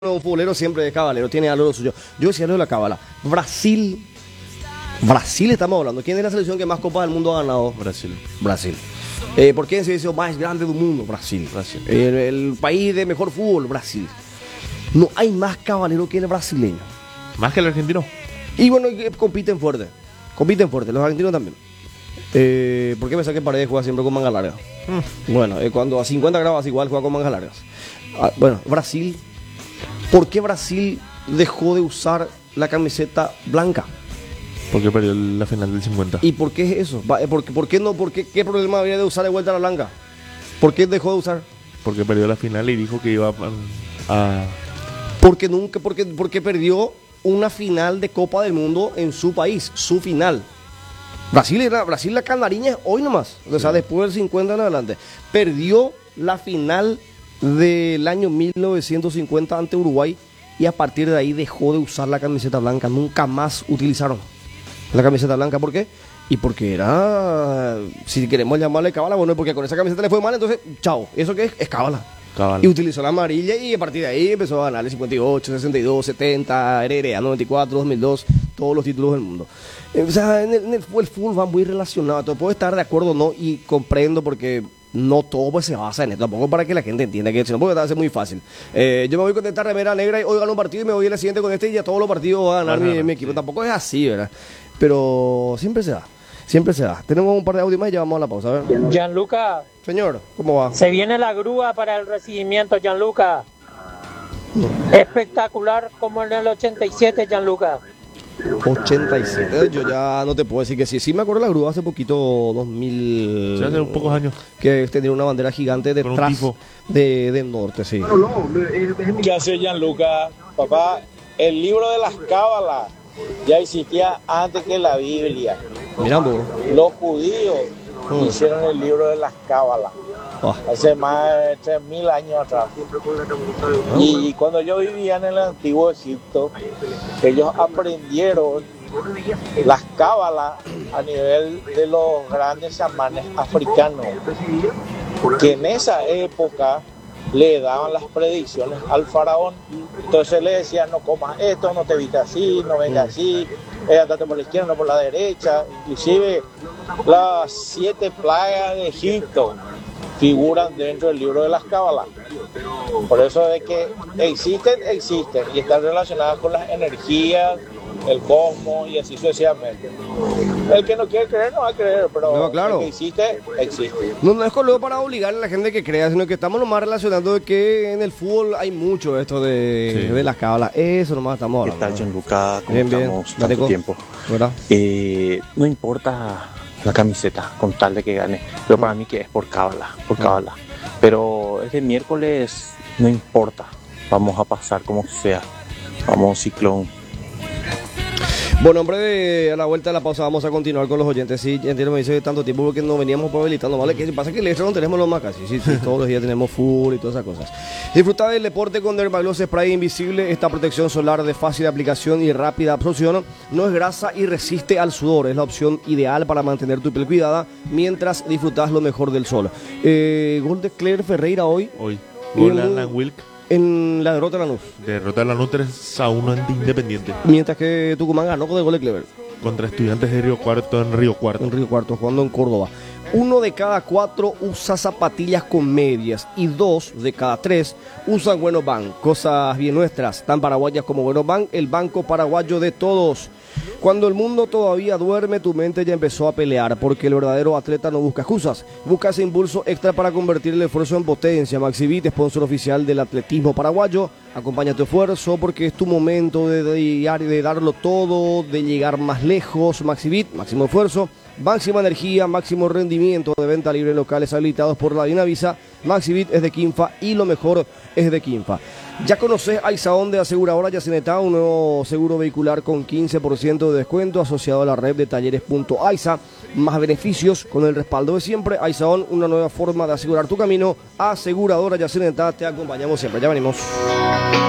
Un futbolero siempre es cabalero, tiene algo lo suyo. Yo decía lo de la cábala. Brasil estamos hablando. ¿Quién es la selección que más copas del mundo ha ganado? Brasil. ¿Por quién se dice más grande del mundo? Brasil. El país de mejor fútbol, Brasil. No hay más cabalero que el brasileño. ¿Más que el argentino? Y bueno, compiten fuerte, los argentinos también. ¿Por qué me saqué Paredes juega siempre con manga larga? Bueno, cuando a 50 grados igual juega con mangas largas. Bueno, Brasil. ¿Por qué Brasil dejó de usar la camiseta blanca? Porque perdió la final del 50. ¿Y por qué es eso? ¿Por qué no? ¿Qué problema había de usar de vuelta la blanca? ¿Por qué dejó de usar? Porque perdió la final y dijo que iba a... Porque perdió una final de Copa del Mundo en su país, su final. Brasil la canariña es hoy nomás, o sea, después del 50 en adelante. Perdió la final del año 1950 ante Uruguay y a partir de ahí dejó de usar la camiseta blanca. Nunca más utilizaron la camiseta blanca. ¿Por qué? Y porque era, si queremos llamarle cábala, bueno, porque con esa camiseta le fue mal, entonces, chao, ¿eso qué es? Es cábala. Y utilizó la amarilla y a partir de ahí empezó a ganar el 58, 62, 70, heredera, 94, 2002, todos los títulos del mundo. O sea, en el fútbol va muy relacionado. Todo puedo estar de acuerdo o no, y comprendo porque no todo pues se basa en esto, tampoco para que la gente entienda que si no puede hacer muy fácil. Yo me voy con esta remera negra y hoy gano un partido y me voy al siguiente con este y ya todos los partidos va a ganar mi equipo. Tampoco es así, ¿verdad? Pero siempre se da. Tenemos un par de audios más y ya vamos a la pausa. A ver. Gianluca. Señor, ¿cómo va? Se viene la grúa para el recibimiento, Gianluca. Espectacular como en el 87, Gianluca. 87, yo ya no te puedo decir que sí. Sí me acuerdo de la grúa hace poquito, 2000... Sí, hace pocos años. Que tenía una bandera gigante detrás del norte, sí. ¿Qué hace Gianluca? Papá, el libro de las cábalas ya existía antes que la Biblia. Mirando. Los judíos hicieron el libro de las cábalas hace más de 3000 años atrás. Y cuando yo vivía en el antiguo Egipto, ellos aprendieron las cábalas a nivel de los grandes chamanes africanos, que en esa época le daban las predicciones al faraón. Entonces le decían: no comas esto, no te vistas así, no vengas así, andate por la izquierda, no por la derecha. Inclusive las 7 plagas de Egipto figuran dentro del libro de las cábalas. Por eso de que existen y están relacionadas con las energías, el cosmos y así sucesivamente. El que no quiere creer no va a creer, pero no, claro, el que existe. No es luego para obligar a la gente que crea, sino que estamos nomás relacionando de que en el fútbol hay mucho esto de las cábalas. Eso nomás estamos hablando. ¿Qué tal, Gianluca? ¿Cómo bien, estamos? Tanto Tanto tiempo. ¿Verdad? No importa la camiseta con tal de que gane, pero para mí que es por cábala. Pero este miércoles no importa, vamos a pasar como sea, vamos Ciclón. Bueno, hombre, a la vuelta de la pausa vamos a continuar con los oyentes. Sí, entiendo, me dice tanto tiempo porque no veníamos habilitando, ¿vale? Que pasa que el extra no tenemos lo más casi. Sí, todos los días tenemos full y todas esas cosas. Disfruta del deporte con Dermagloss Spray Invisible. Esta protección solar de fácil aplicación y rápida absorción no es grasa y resiste al sudor. Es la opción ideal para mantener tu piel cuidada mientras disfrutas lo mejor del sol. Gol de Claire Ferreira hoy. Gol de Alan Wilk. En la derrota de Lanús. Derrota de Lanús 3-1 ante Independiente. Mientras que Tucumán ganó con el gol de Clever. Contra Estudiantes de Río Cuarto en Río Cuarto. Jugando en Córdoba. 1 de cada 4 usa zapatillas con medias y 2 de cada 3 usan Bueno Bank. Cosas bien nuestras, tan paraguayas como Bueno Bank, el banco paraguayo de todos. Cuando el mundo todavía duerme, tu mente ya empezó a pelear, porque el verdadero atleta no busca excusas, busca ese impulso extra para convertir el esfuerzo en potencia. Maxivit, sponsor oficial del atletismo paraguayo, acompaña tu esfuerzo porque es tu momento de darlo todo, de llegar más lejos. Maxivit, máximo esfuerzo, máxima energía, máximo rendimiento. De venta libre en locales habilitados por la Dinavisa. Maxivit es de Quinfa y lo mejor es de Quinfa. Ya conoces Aisaón de Aseguradora Yacinetá, un nuevo seguro vehicular con 15% de descuento asociado a la red de talleres.aisa. Más beneficios con el respaldo de siempre. Aisaón, una nueva forma de asegurar tu camino. Aseguradora Yacinetá, te acompañamos siempre. Ya venimos.